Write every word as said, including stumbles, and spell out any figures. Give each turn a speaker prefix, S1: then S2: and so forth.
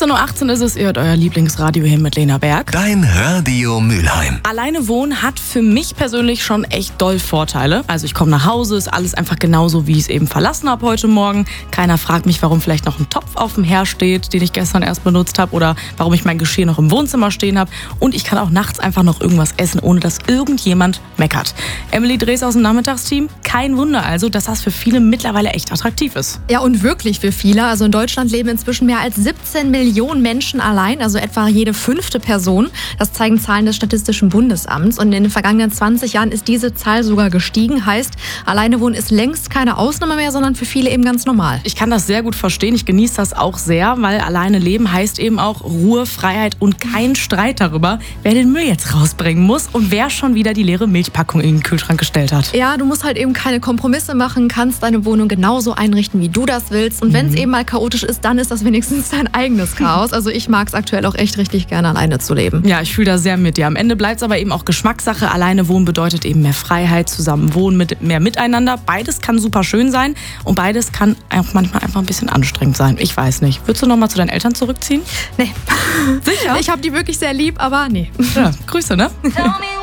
S1: achtzehn Uhr achtzehn ist es, ihr hört euer Lieblingsradio hier mit Lena Berg.
S2: Dein Radio Mülheim.
S1: Alleine wohnen hat für mich persönlich schon echt doll Vorteile. Also ich komme nach Hause, ist alles einfach genauso, wie ich es eben verlassen habe heute Morgen. Keiner fragt mich, warum vielleicht noch ein Topf auf dem Herd steht, den ich gestern erst benutzt habe, oder warum ich mein Geschirr noch im Wohnzimmer stehen habe. Und ich kann auch nachts einfach noch irgendwas essen, ohne dass irgendjemand meckert. Emily Drees aus dem Nachmittagsteam, kein Wunder also, dass das für viele mittlerweile echt attraktiv ist.
S3: Ja, und wirklich für viele. Also in Deutschland leben inzwischen mehr als siebzehn Millionen Menschen allein, also etwa jede fünfte Person. Das zeigen Zahlen des Statistischen Bundesamts. Und in den vergangenen zwanzig Jahren ist diese Zahl sogar gestiegen. Heißt, alleine wohnen ist längst keine Ausnahme mehr, sondern für viele eben ganz normal.
S1: Ich kann das sehr gut verstehen. Ich genieße das auch sehr, weil alleine leben heißt eben auch Ruhe, Freiheit und kein Streit darüber, wer den Müll jetzt rausbringen muss und wer schon wieder die leere Milchpackung in den Kühlschrank gestellt hat.
S3: Ja, du musst halt eben keine Kompromisse machen, kannst deine Wohnung genauso einrichten, wie du das willst. Und wenn es mhm. eben mal chaotisch ist, dann ist das wenigstens dein eigenes Chaos. Also ich mag es aktuell auch echt richtig gerne, alleine zu leben.
S1: Ja, ich fühle da sehr mit dir. Am Ende bleibt es aber eben auch Geschmackssache. Alleine wohnen bedeutet eben mehr Freiheit, zusammen wohnen, mit mehr Miteinander. Beides kann super schön sein und beides kann auch manchmal einfach ein bisschen anstrengend sein. Ich weiß nicht. Würdest du noch mal zu deinen Eltern zurückziehen?
S3: Nee.
S1: Sicher?
S3: Ich habe die wirklich sehr lieb, aber nee.
S1: Ja, Grüße, ne?
S4: Tell me